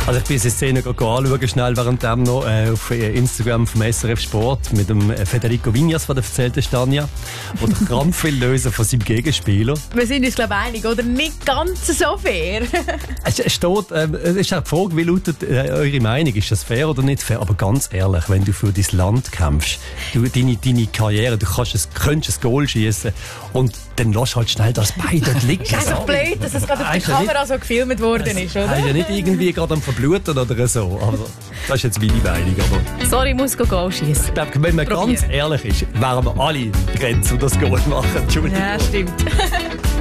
Also ich bin diese Szene anschauen, schnell währenddem noch auf Instagram vom SRF Sport mit dem Federico Vignas, der erzählt ist, Tanja, der den Krampf will lösen von seinem Gegenspieler. Wir sind uns, glaube ich, einig, oder? Nicht ganz so fair. Es steht, es ist auch die Frage, wie lautet eure Meinung? Ist das fair oder nicht fair? Aber ganz ehrlich, wenn du für dein Land kämpfst, deine Karriere, du könntest ein Goal schießen und dann lass halt schnell das Bein dort liegen. Es ist einfach blöd, dass es gerade auf der Kamera so gefilmt worden ist, oder? Er ist ja nicht irgendwie gerade am Verbluten oder so. Aber das ist jetzt meine Meinung. Aber Sorry, ich muss Goal schießen. ich glaube, wenn man ganz ehrlich ist, wären wir alle Grenzen, um das Goal machen. Entschuldigung. Ja, stimmt.